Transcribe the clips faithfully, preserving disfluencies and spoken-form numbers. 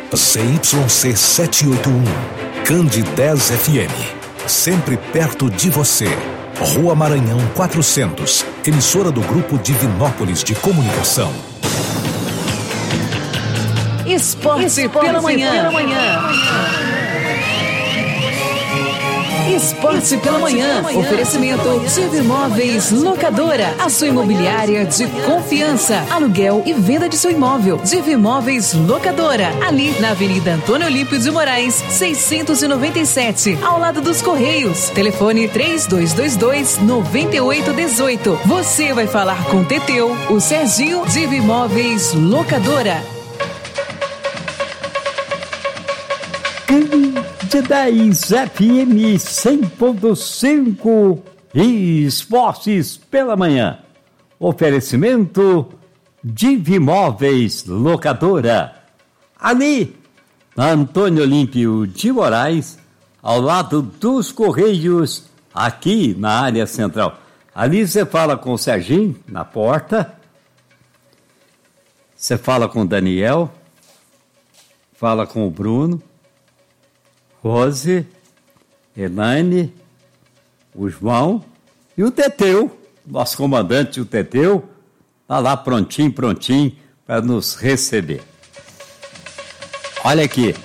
C Y C setecentos e oitenta e um, Cande dez F M, sempre perto de você. Rua Maranhão quatrocentos, emissora do Grupo Divinópolis de Comunicação. Esporte, Esporte pela manhã. Pela manhã. Esporte pela manhã. Oferecimento Divimóveis Locadora. A sua imobiliária de confiança. Aluguel e venda de seu imóvel. Divimóveis Locadora. Ali na Avenida Antônio Olímpio de Moraes, seiscentos e noventa e sete. Ao lado dos Correios. Telefone três dois dois dois, nove oito um oito. Você vai falar com Teteu, o Serginho. Divimóveis Locadora. De dez F M cem ponto cinco e Esportes pela manhã. Oferecimento Divimóveis Locadora. Ali, na Antônio Olímpio de Moraes, ao lado dos Correios, aqui na área central. Ali você fala com o Serginho, na porta. Você fala com o Daniel. Fala com o Bruno. Rose, Elaine, o João e o Teteu, nosso comandante, o Teteu, está lá prontinho, prontinho para nos receber. Olha aqui,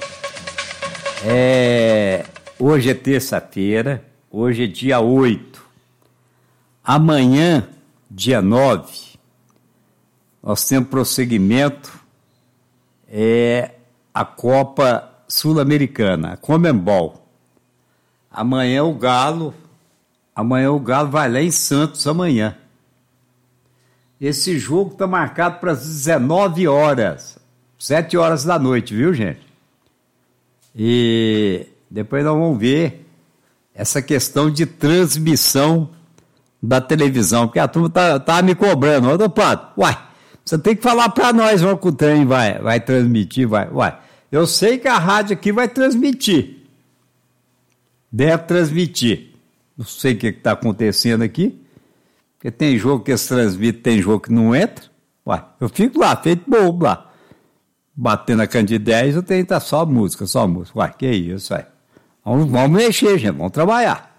é, hoje é terça-feira, hoje é dia oito. Amanhã, dia nove, nós temos prosseguimento, é a Copa Sul-Americana, a Conmebol. Amanhã o Galo, amanhã o Galo vai lá em Santos amanhã. Esse jogo está marcado para as dezenove horas, sete horas da noite, viu, gente? E depois nós vamos ver essa questão de transmissão da televisão, porque a turma tá, tá me cobrando. Ô, Pato, uai, você tem que falar para nós, vamos que o trem vai, vai transmitir, vai, uai. Eu sei que a rádio aqui vai transmitir. Deve transmitir. Não sei o que está acontecendo aqui. Porque tem jogo que eles transmitem, tem jogo que não entra. Ué, eu fico lá, feito bobo lá. Batendo a caneta de dez, eu tenho que estar só música, só música. Ué, que isso aí. Vamos, vamos mexer, gente, vamos trabalhar.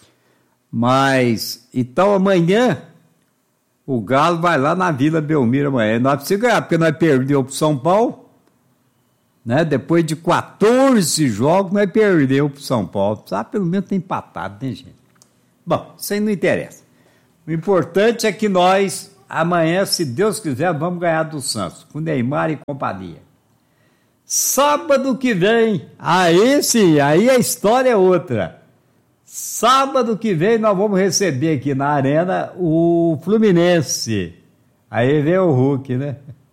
Mas, então amanhã, o Galo vai lá na Vila Belmiro amanhã. Nós precisamos ganhar, porque nós perdemos para o São Paulo. Né? Depois de quatorze jogos, nós perdemos para o São Paulo. Precisava pelo menos ter empatado, né, gente? Bom, isso aí não interessa. O importante é que nós, amanhã, se Deus quiser, vamos ganhar do Santos, com Neymar e companhia. Sábado que vem, aí sim, aí a história é outra. Sábado que vem nós vamos receber aqui na Arena o Fluminense. Aí vem o Hulk, né?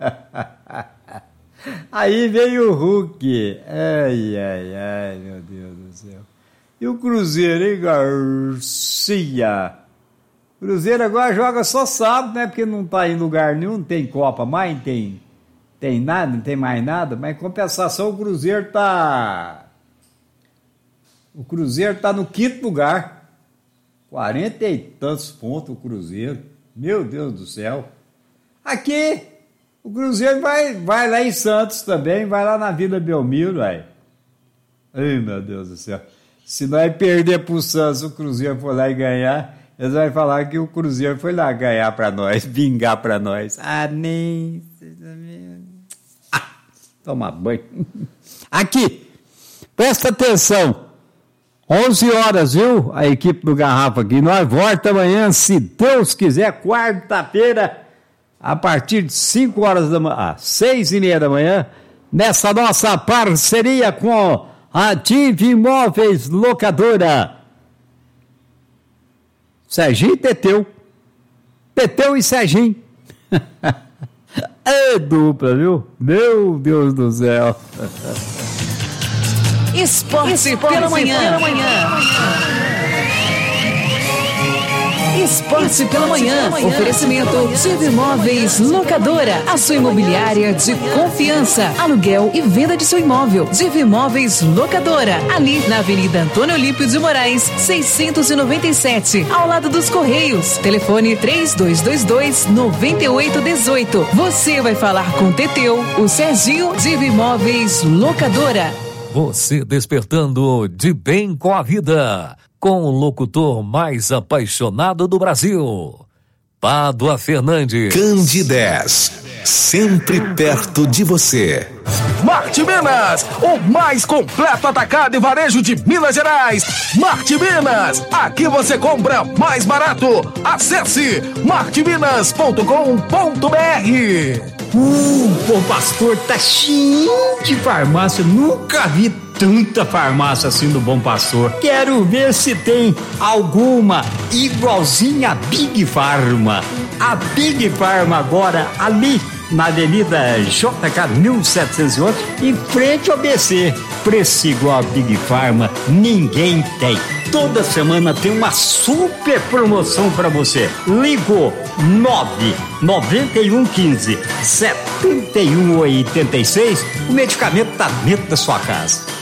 Aí veio o Hulk. Ai, ai, ai, meu Deus do céu. E o Cruzeiro, hein, Garcia? O Cruzeiro agora joga só sábado, né? Porque não tá em lugar nenhum, não tem Copa mais, não tem, tem nada, não tem mais nada. Mas em compensação, o Cruzeiro tá... O Cruzeiro tá no quinto lugar. Quarenta e tantos pontos o Cruzeiro. Meu Deus do céu. Aqui... O Cruzeiro vai, vai lá em Santos também, vai lá na Vila Belmiro, aí. Ai, meu Deus do céu. Se nós perder pro Santos, o Cruzeiro for lá e ganhar, eles vão falar que o Cruzeiro foi lá ganhar pra nós, vingar pra nós. Ah, nem... Ah, toma banho. Aqui, presta atenção. onze horas, viu? A equipe do Garrafa aqui. Nós voltamos amanhã, se Deus quiser, quarta-feira, a partir de cinco horas da manhã, ah, seis e meia da manhã, nessa nossa parceria com a Divimóveis Locadora. Serginho e Teteu. Teteu e Serginho. É dupla, viu? Meu Deus do céu. Esporte, Esporte pela manhã. Pela manhã. Esporte pela manhã. Oferecimento Tive Imóveis Locadora, a sua imobiliária de confiança. Aluguel e venda de seu imóvel. Tive Imóveis Locadora, ali na Avenida Antônio Olímpio de Moraes, seiscentos e noventa e sete, ao lado dos Correios. Telefone três dois dois dois, nove oito um oito. Você vai falar com o Teteu, o Serginho. Tive Imóveis Locadora. Você despertando de bem com a vida, com o locutor mais apaixonado do Brasil, Pádua Fernandes. Candidez, sempre perto de você. Marte Minas, o mais completo atacado e varejo de Minas Gerais. Marte Minas, aqui você compra mais barato. Acesse marte minas ponto com ponto b r. Uh, Bom Pastor tá cheio de farmácia, nunca vi tanta farmácia assim do Bom Pastor. Quero ver se tem alguma igualzinha a Big Pharma. A Big Pharma agora ali na Avenida J K mil setecentos e oito, em frente ao B C. Preço igual a Big Pharma ninguém tem. Toda semana tem uma super promoção para você. Ligou nove nove um um cinco, sete um oito seis, o medicamento tá dentro da sua casa.